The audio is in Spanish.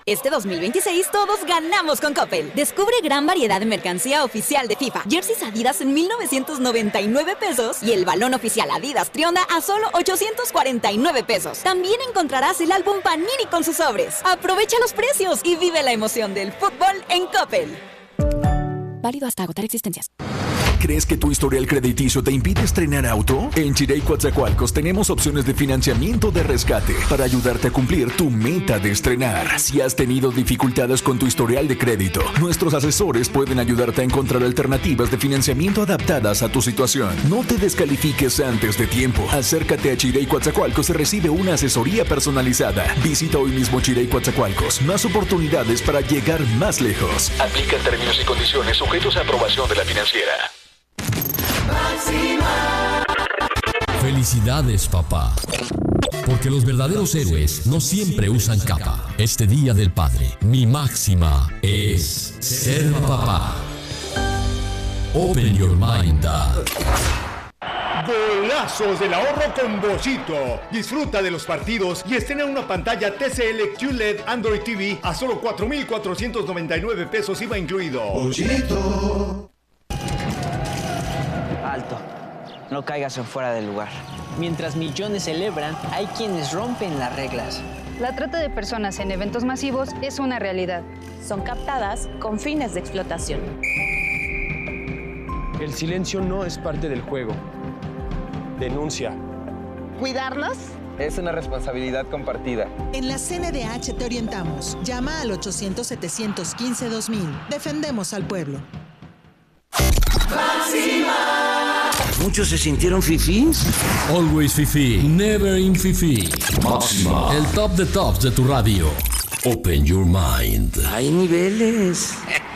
Este 2026 todos ganamos con Coppel. Descubre gran variedad de mercancía oficial de FIFA. Jerseys Adidas en 1,999 pesos y el balón oficial Adidas Trionda a solo 849 pesos. También encontrarás el álbum Panini con sus sobres. Aprovecha los precios y vive la emoción del fútbol en Coppel. Válido hasta agotar existencias. ¿Crees que tu historial crediticio te impide estrenar auto? En Chirey Coatzacoalcos tenemos opciones de financiamiento de rescate para ayudarte a cumplir tu meta de estrenar. Si has tenido dificultades con tu historial de crédito, nuestros asesores pueden ayudarte a encontrar alternativas de financiamiento adaptadas a tu situación. No te descalifiques antes de tiempo. Acércate a Chirey Coatzacoalcos y recibe una asesoría personalizada. Visita hoy mismo Chirey Coatzacoalcos. Más oportunidades para llegar más lejos. Aplica términos y condiciones sujetos a aprobación de la financiera. Felicidades, papá. Porque los verdaderos héroes no siempre usan capa. Este Día del Padre, mi máxima es ser papá. Open your mind, Dad. Golazos del ahorro con Bollito. Disfruta de los partidos y estrena una pantalla TCL QLED Android TV a solo 4,499 pesos IVA incluido. Bollito. Alto, no caigas en fuera del lugar. Mientras millones celebran, hay quienes rompen las reglas. La trata de personas en eventos masivos es una realidad. Son captadas con fines de explotación. El silencio no es parte del juego. Denuncia. ¿Cuidarnos? Es una responsabilidad compartida. En la CNDH te orientamos. Llama al 800-715-2000. Defendemos al pueblo. ¡Máxima! ¿Muchos se sintieron fifís? Always fifi, never in fifi. Máxima. El top de tops de tu radio. Open your mind. Hay niveles.